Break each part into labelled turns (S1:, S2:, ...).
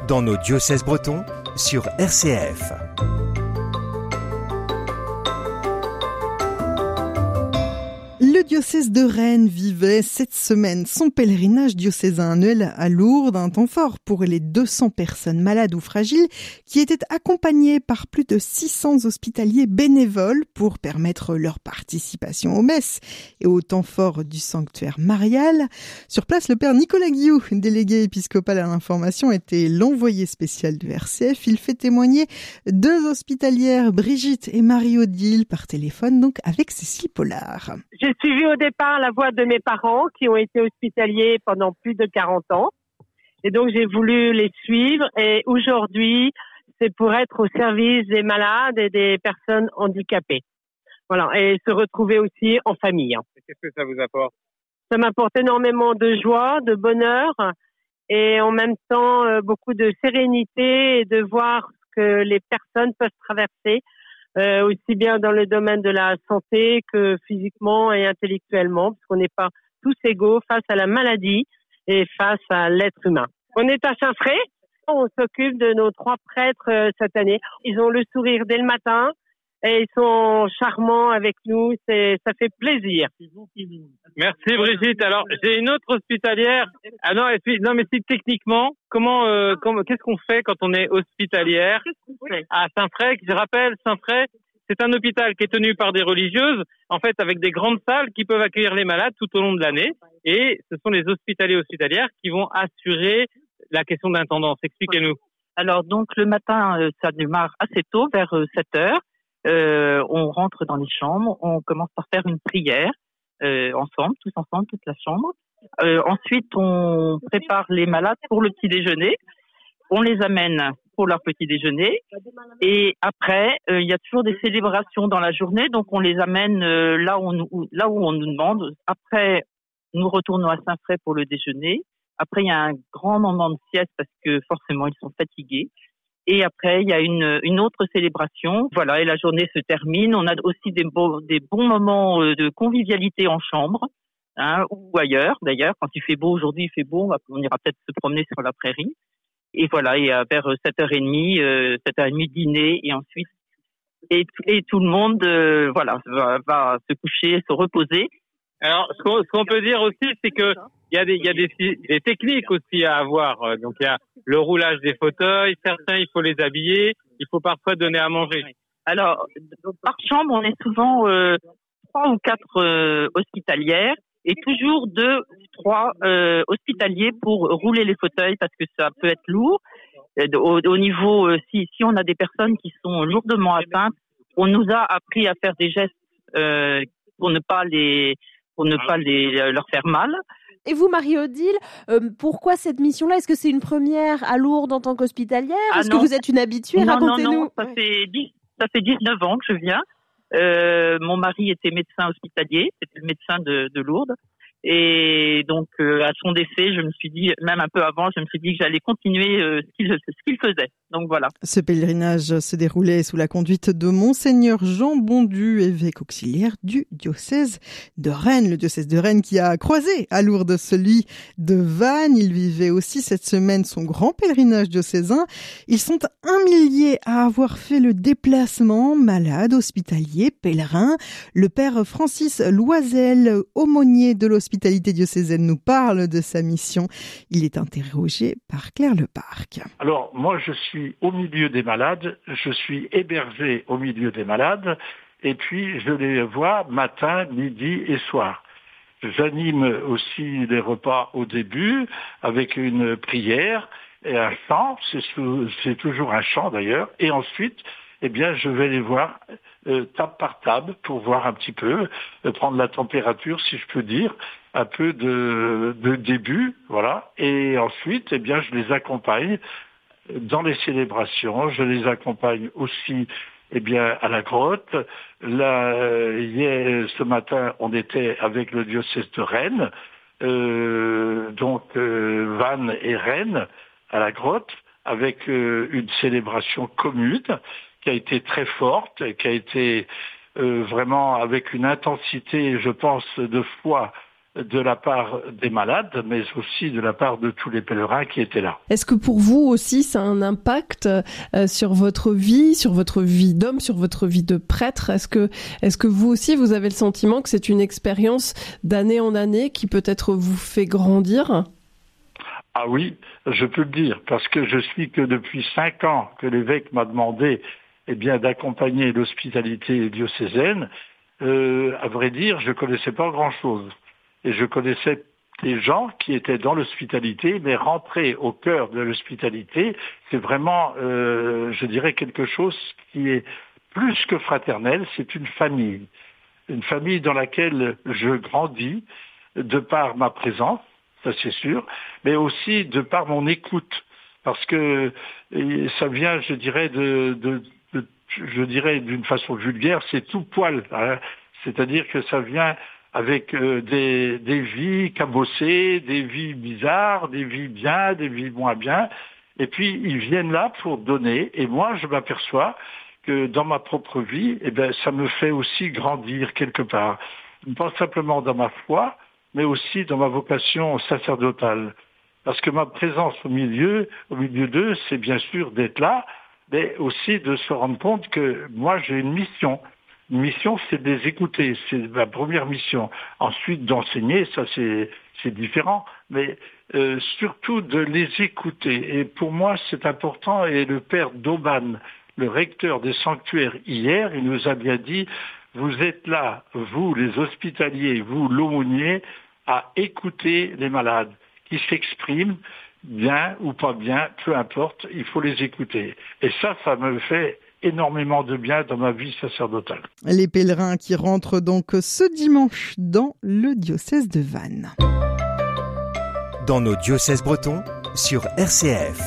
S1: dans nos diocèses bretons sur RCF.
S2: Le diocèse de Rennes vivait cette semaine son pèlerinage diocésain annuel à Lourdes, un temps fort pour les 200 personnes malades ou fragiles qui étaient accompagnées par plus de 600 hospitaliers bénévoles pour permettre leur participation aux messes et au temps fort du sanctuaire marial. Sur place, le père Nicolas Guillou, délégué épiscopal à l'information, était l'envoyé spécial de RCF. Il fait témoigner deux hospitalières, Brigitte et Marie-Odile, par téléphone, donc avec Cécile Pollard.
S3: J'ai suivi au départ la voie de mes parents qui ont été hospitaliers pendant plus de 40 ans. Et donc, j'ai voulu les suivre. Et aujourd'hui, c'est pour être au service des malades et des personnes handicapées. Voilà. Et se retrouver aussi en famille.
S4: Qu'est-ce que ça vous apporte?
S3: Ça m'apporte énormément de joie, de bonheur et en même temps beaucoup de sérénité et de voir que les personnes peuvent traverser aussi bien dans le domaine de la santé que physiquement et intellectuellement, parce qu'on n'est pas tous égaux face à la maladie et face à l'être humain. On est à Saint-Fré, on s'occupe de nos 3 prêtres cette année. Ils ont le sourire dès le matin et ils sont charmants avec nous, ça fait plaisir.
S4: Merci Brigitte. Alors, j'ai une autre hospitalière. Ah non, mais si techniquement, qu'est-ce qu'on fait quand on est hospitalière à Saint-Fré? Je rappelle, Saint-Fré, c'est un hôpital qui est tenu par des religieuses, en fait, avec des grandes salles qui peuvent accueillir les malades tout au long de l'année. Et ce sont les hospitaliers hospitalières qui vont assurer la question d'intendance. Expliquez-nous.
S5: Alors, donc, le matin, ça démarre assez tôt, vers 7 heures. On rentre dans les chambres, on commence par faire une prière ensemble, tous ensemble, toute la chambre. Ensuite, on prépare les malades pour le petit déjeuner. On les amène pour leur petit déjeuner. Et après, il y a toujours des célébrations dans la journée, donc on les amène là où on nous demande. Après, nous retournons à Saint-Fré pour le déjeuner. Après, il y a un grand moment de sieste parce que forcément, ils sont fatigués. Et après, il y a une autre célébration. Voilà, et la journée se termine. On a aussi des bons moments de convivialité en chambre, ou ailleurs. D'ailleurs, quand il fait beau, aujourd'hui il fait beau, on ira peut-être se promener sur la prairie. Et voilà, et vers 7h30, 7h30 dîner, et ensuite, et tout le monde, va se coucher, se reposer.
S4: Alors, ce qu'on peut dire aussi, c'est que il y a des techniques aussi à avoir. Donc, il y a le roulage des fauteuils. Certains, il faut les habiller. Il faut parfois donner à manger.
S5: Alors, par chambre, on est souvent 3 ou 4 hospitalières et toujours 2 ou 3 hospitaliers pour rouler les fauteuils parce que ça peut être lourd. Au niveau, si on a des personnes qui sont lourdement atteintes, on nous a appris à faire des gestes pour ne pas leur faire mal.
S6: Et vous, Marie-Odile, pourquoi cette mission-là? Est-ce que c'est une première à Lourdes en tant qu'hospitalière? Est-ce que vous êtes une habituée? Racontez-nous.
S5: Non, ça fait 19 ans que je viens. Mon mari était médecin hospitalier, c'était le médecin de Lourdes. Et donc, à son décès, je me suis dit, même un peu avant, je me suis dit que j'allais continuer ce qu'il faisait. Donc voilà.
S2: Ce pèlerinage se déroulait sous la conduite de Monseigneur Jean Bondu, évêque auxiliaire du diocèse de Rennes. Le diocèse de Rennes qui a croisé à Lourdes celui de Vannes. Il vivait aussi cette semaine son grand pèlerinage diocésain. Ils sont 1 millier à avoir fait le déplacement, malades, hospitaliers, pèlerins. Le père Francis Loisel, aumônier de l'hospitalité diocésaine, nous parle de sa mission. Il est interrogé par Claire Leparc.
S7: Alors, moi, je suis au milieu des malades, je suis hébergé au milieu des malades, et puis je les vois matin, midi et soir. J'anime aussi les repas au début avec une prière et un chant, c'est toujours un chant d'ailleurs, et ensuite, je vais les voir table par table pour voir un petit peu, prendre la température, si je peux dire, un peu de début, voilà, et ensuite, je les accompagne dans les célébrations, je les accompagne aussi à la grotte. Là, ce matin, on était avec le diocèse de Rennes, Vannes et Rennes, à la grotte, avec une célébration commune qui a été très forte, qui a été vraiment avec une intensité, je pense, de foi de la part des malades, mais aussi de la part de tous les pèlerins qui étaient là.
S8: Est-ce que pour vous aussi, ça a un impact sur votre vie d'homme, sur votre vie de prêtre ? Est-ce que vous aussi, vous avez le sentiment que c'est une expérience d'année en année qui peut-être vous fait grandir ?
S7: Ah oui, je peux le dire, parce que je suis que depuis 5 ans que l'évêque m'a demandé d'accompagner l'hospitalité diocésaine. À vrai dire, je connaissais pas grand-chose. Et je connaissais des gens qui étaient dans l'hospitalité, mais rentrer au cœur de l'hospitalité, c'est vraiment, je dirais, quelque chose qui est plus que fraternel, c'est une famille dans laquelle je grandis, de par ma présence, ça c'est sûr, mais aussi de par mon écoute, parce que ça vient, je dirais, d'une façon vulgaire, c'est tout poil, hein. C'est-à-dire que ça vient avec des vies cabossées, des vies bizarres, des vies bien, des vies moins bien. Et puis, ils viennent là pour donner. Et moi, je m'aperçois que dans ma propre vie, ça me fait aussi grandir quelque part. Pas simplement dans ma foi, mais aussi dans ma vocation sacerdotale. Parce que ma présence au milieu d'eux, c'est bien sûr d'être là, mais aussi de se rendre compte que moi, j'ai une mission. Une mission, c'est de les écouter, c'est ma première mission. Ensuite, d'enseigner, ça c'est différent, mais surtout de les écouter. Et pour moi, c'est important. Et le père d'Auban, le recteur des sanctuaires hier, il nous a bien dit, vous êtes là, vous les hospitaliers, vous l'aumônier, à écouter les malades qui s'expriment, bien ou pas bien, peu importe, il faut les écouter. Et ça me fait énormément de bien dans ma vie sacerdotale.
S2: Les pèlerins qui rentrent donc ce dimanche dans le diocèse de Vannes.
S1: Dans nos diocèses bretons, sur RCF.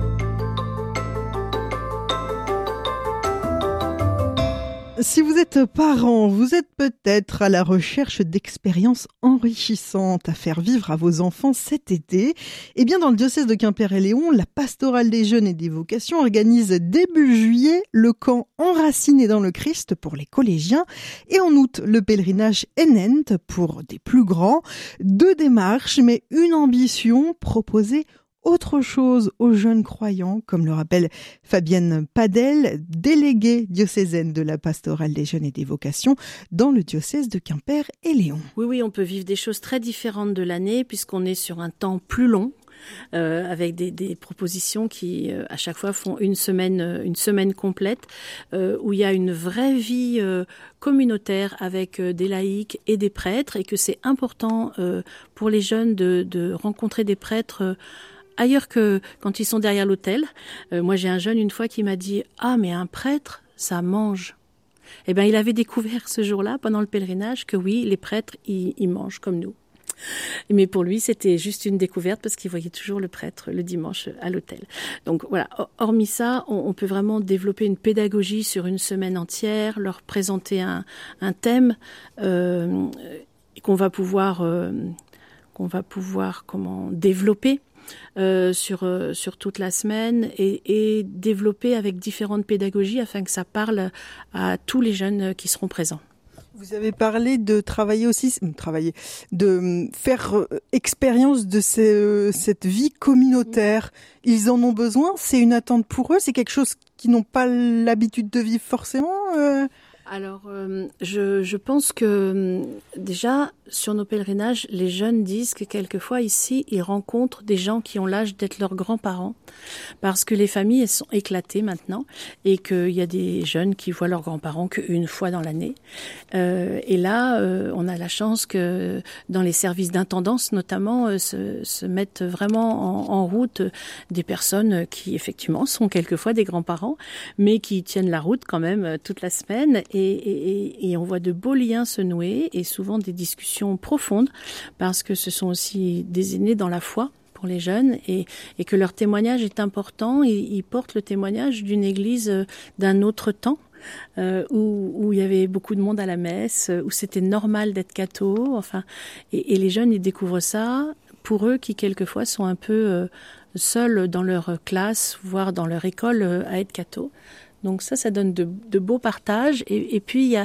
S2: Si vous êtes parent, vous êtes peut-être à la recherche d'expériences enrichissantes à faire vivre à vos enfants cet été. Eh bien, dans le diocèse de Quimper-et-Léon, la pastorale des jeunes et des vocations organise début juillet le camp Enraciné dans le Christ pour les collégiens et en août, le pèlerinage Enent pour des plus grands. 2 démarches, mais une ambition proposée autre chose aux jeunes croyants, comme le rappelle Fabienne Padel, déléguée diocésaine de la pastorale des jeunes et des vocations dans le diocèse de Quimper-et-Léon.
S9: Oui, on peut vivre des choses très différentes de l'année puisqu'on est sur un temps plus long. Avec des propositions qui à chaque fois font une semaine complète où il y a une vraie vie communautaire avec des laïcs et des prêtres et que c'est important pour les jeunes de rencontrer des prêtres ailleurs que quand ils sont derrière l'autel. Moi j'ai un jeune une fois qui m'a dit « Ah mais un prêtre, ça mange ». Eh bien il avait découvert ce jour-là pendant le pèlerinage que oui, les prêtres ils mangent comme nous. Mais pour lui, c'était juste une découverte parce qu'il voyait toujours le prêtre le dimanche à l'autel. Donc voilà, hormis ça, on peut vraiment développer une pédagogie sur une semaine entière, leur présenter un thème qu'on va pouvoir développer sur toute la semaine et développer avec différentes pédagogies afin que ça parle à tous les jeunes qui seront présents.
S2: Vous avez parlé de de faire expérience de cette vie communautaire. Ils en ont besoin, c'est une attente pour eux, c'est quelque chose qu'ils n'ont pas l'habitude de vivre forcément.
S9: Alors, je pense que déjà, sur nos pèlerinages, les jeunes disent que quelquefois ici, ils rencontrent des gens qui ont l'âge d'être leurs grands-parents parce que les familles, elles sont éclatées maintenant et qu'il y a des jeunes qui voient leurs grands-parents qu'une fois dans l'année. Et là, on a la chance que dans les services d'intendance, notamment, se mettent vraiment en route des personnes qui, effectivement, sont quelquefois des grands-parents, mais qui tiennent la route quand même toute la semaine et on voit de beaux liens se nouer et souvent des discussions profondes parce que ce sont aussi des aînés dans la foi pour les jeunes et que leur témoignage est important et ils portent le témoignage d'une église d'un autre temps où il y avait beaucoup de monde à la messe, où c'était normal d'être catho, enfin, et les jeunes ils découvrent ça pour eux qui quelquefois sont un peu seuls dans leur classe, voire dans leur école à être catho. Donc ça donne de beaux partages. Et puis, il y a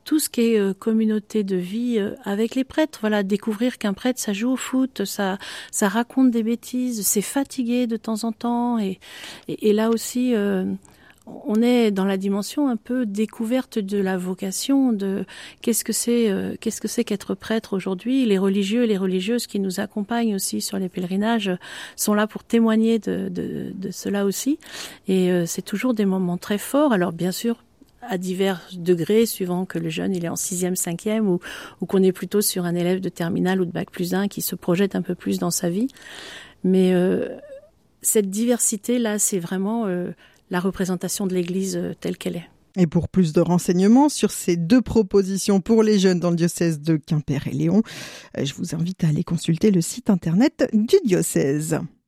S9: tout ce qui est communauté de vie avec les prêtres. Voilà, découvrir qu'un prêtre, ça joue au foot, ça raconte des bêtises, c'est fatigué de temps en temps. Et là aussi, on est dans la dimension un peu découverte de la vocation, de qu'est-ce que c'est qu'être prêtre aujourd'hui. Les religieux et les religieuses qui nous accompagnent aussi sur les pèlerinages sont là pour témoigner de cela aussi. Et c'est toujours des moments très forts. Alors bien sûr, à divers degrés, suivant que le jeune il est en 6e, 5e ou qu'on est plutôt sur un élève de terminale ou de bac+1 qui se projette un peu plus dans sa vie. Mais cette diversité-là, c'est vraiment la représentation de l'Église telle qu'elle est.
S2: Et pour plus de renseignements sur ces 2 propositions pour les jeunes dans le diocèse de Quimper et Léon, je vous invite à aller consulter le site internet du diocèse.